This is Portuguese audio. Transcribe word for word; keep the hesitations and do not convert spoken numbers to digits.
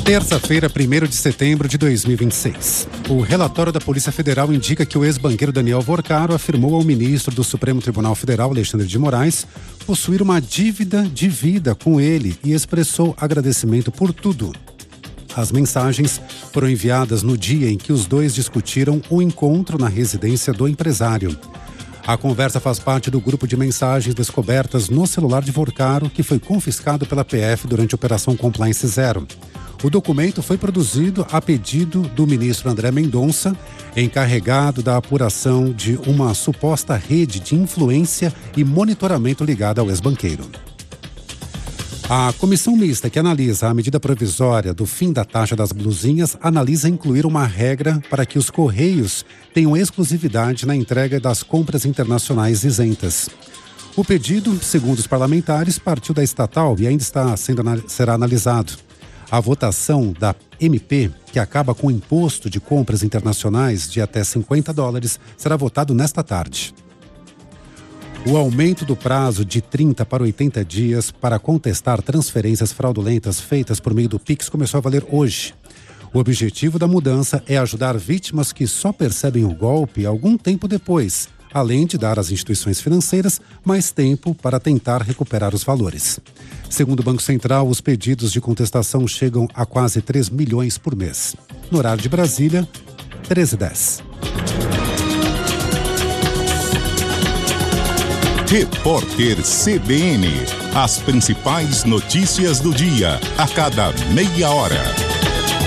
Terça-feira, primeiro de setembro de dois mil e vinte e seis. O relatório da Polícia Federal indica que o ex-banqueiro Daniel Vorcaro afirmou ao ministro do Supremo Tribunal Federal, Alexandre de Moraes, possuir uma dívida de vida com ele e expressou agradecimento por tudo. As mensagens foram enviadas no dia em que os dois discutiram o encontro na residência do empresário. A conversa faz parte do grupo de mensagens descobertas no celular de Vorcaro, que foi confiscado pela P F durante a Operação Compliance Zero. O documento foi produzido a pedido do ministro André Mendonça, encarregado da apuração de uma suposta rede de influência e monitoramento ligada ao ex-banqueiro. A comissão mista que analisa a medida provisória do fim da taxa das blusinhas analisa incluir uma regra para que os Correios tenham exclusividade na entrega das compras internacionais isentas. O pedido, segundo os parlamentares, partiu da estatal e ainda está sendo, será analisado. A votação da M P, que acaba com o imposto de compras internacionais de até cinquenta dólares, será votado nesta tarde. O aumento do prazo de trinta para oitenta dias para contestar transferências fraudulentas feitas por meio do Pix começou a valer hoje. O objetivo da mudança é ajudar vítimas que só percebem o golpe algum tempo depois, além de dar às instituições financeiras mais tempo para tentar recuperar os valores. Segundo o Banco Central, os pedidos de contestação chegam a quase três milhões por mês. No horário de Brasília, treze e dez. Repórter C B N. As principais notícias do dia, a cada meia hora.